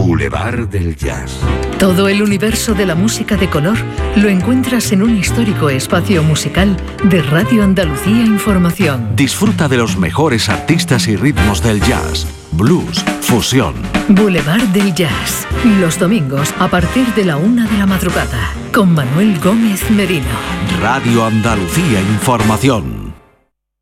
Boulevard del Jazz. Todo el universo de la música de color lo encuentras en un histórico espacio musical de Radio Andalucía Información. Disfruta de los mejores artistas y ritmos del jazz, blues, fusión. Boulevard del Jazz, los domingos a partir de la 1 de la madrugada, con Manuel Gómez Merino. Radio Andalucía Información.